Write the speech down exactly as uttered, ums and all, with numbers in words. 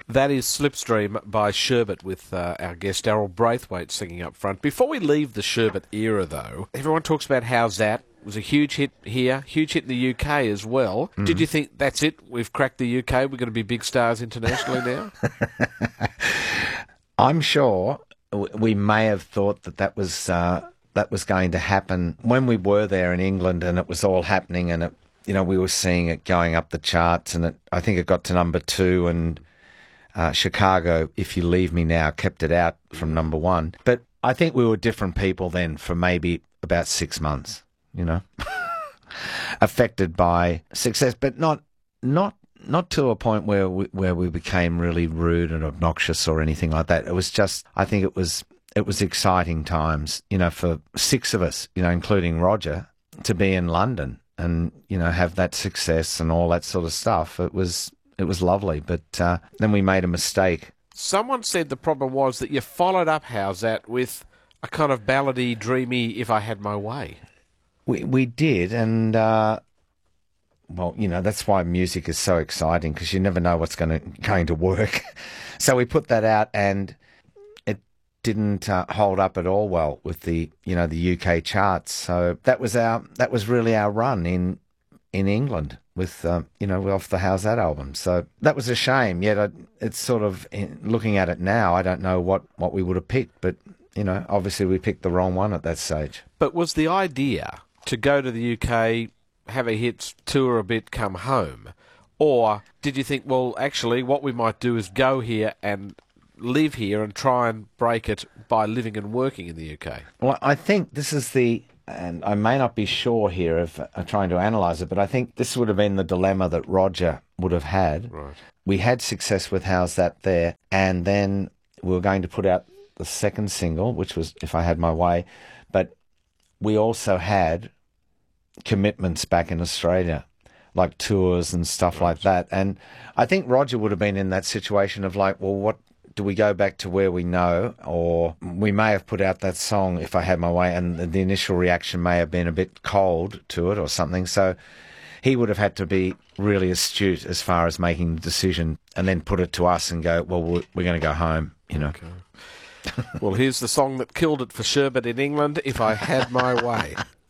That is Slipstream by Sherbet with uh, our guest Daryl Braithwaite singing up front. Before we leave the Sherbet era, though, everyone talks about How's That? It was a huge hit here, huge hit in the U K as well. Mm. Did you think, that's it, we've cracked the U K, we're going to be big stars internationally now? I'm sure we may have thought that that was, uh, that was going to happen when we were there in England and it was all happening and, it, you know, we were seeing it going up the charts and it, I think it got to number two and uh, Chicago, If You Leave Me Now, kept it out from number one. But I think we were different people then for maybe about six months. You know, affected by success, but not not not to a point where we, where we became really rude and obnoxious or anything like that. It was just, I think it was it was exciting times, you know, for six of us, you know, including Roger, to be in London and, you know, have that success and all that sort of stuff. It was it was lovely, but uh, then we made a mistake. Someone said the problem was that you followed up How's That with a kind of ballady, dreamy If I Had My Way. We we did, and uh, well, you know, that's why music is so exciting because you never know what's going to going to work. So we put that out, and it didn't uh, hold up at all well with the you know the U K charts. So that was our that was really our run in in England with uh, you know off the How's That album. So that was a shame. Yet I, it's sort of looking at it now, I don't know what what we would have picked, but you know, obviously we picked the wrong one at that stage. But was the idea to go to the U K, have a hit, tour a bit, come home? Or did you think, well, actually, what we might do is go here and live here and try and break it by living and working in the U K? Well, I think this is the, and I may not be sure here of uh, trying to analyse it, but I think this would have been the dilemma that Roger would have had. Right. We had success with How's That there, and then we were going to put out the second single, which was If I Had My Way, but we also had commitments back in Australia, like tours and stuff right. like that. And I think Roger would have been in that situation of like, well, what do we go back to where we know? Or we may have put out that song, If I Had My Way, and the initial reaction may have been a bit cold to it or something. So he would have had to be really astute as far as making the decision and then put it to us and go, well, we're, we're going to go home, you know. Okay. Well, here's the song that killed it for Sherbet in England, If I Had My Way.